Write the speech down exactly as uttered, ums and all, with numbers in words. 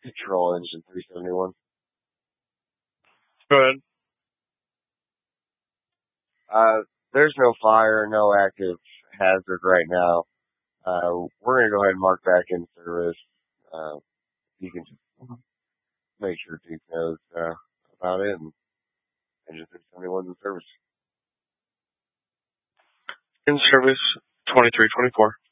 Control engine three seventy-one. Go ahead. Uh, there's no fire, no active hazard right now. Uh, we're gonna go ahead and mark back in service. Uh, you can just make sure Duke knows, uh, about it, and engine three seventy-one's in service. In service, twenty-three twenty-four.